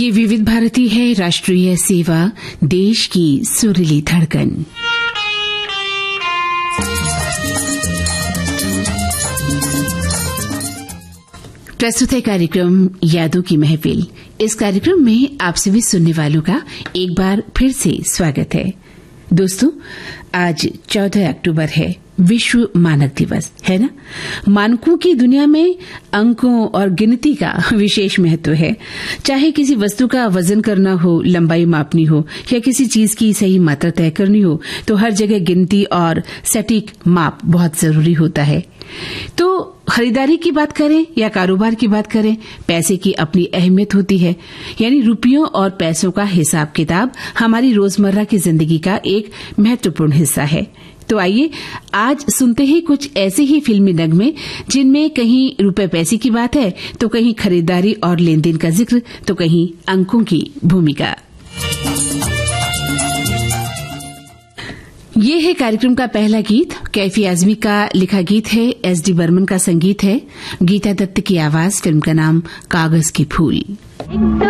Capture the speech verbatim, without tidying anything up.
ये विविध भारती है, राष्ट्रीय सेवा, देश की सुरीली धड़कन। प्रस्तुत है कार्यक्रम यादों की महफिल। इस कार्यक्रम में आप सभी सुनने वालों का एक बार फिर से स्वागत है। दोस्तों, आज चौदह अक्टूबर है, विश्व मानक दिवस है ना। मानकों की दुनिया में अंकों और गिनती का विशेष महत्व है। चाहे किसी वस्तु का वजन करना हो, लंबाई मापनी हो या किसी चीज की सही मात्रा तय करनी हो, तो हर जगह गिनती और सटीक माप बहुत जरूरी होता है। तो खरीदारी की बात करें या कारोबार की बात करें, पैसे की अपनी अहमियत होती है। यानी रुपयों और पैसों का हिसाब किताब हमारी रोजमर्रा की जिंदगी का एक महत्वपूर्ण हिस्सा है। तो आइए आज सुनते हैं कुछ ऐसे ही फिल्मी नगमे जिनमें कहीं रुपए पैसे की बात है, तो कहीं खरीदारी और लेन देन का जिक्र, तो कहीं अंकों की भूमिका। ये है कार्यक्रम का पहला गीत। कैफी आजमी का लिखा गीत है, एस डी बर्मन का संगीत है, गीता दत्त की आवाज। फिल्म का नाम कागज की फूल।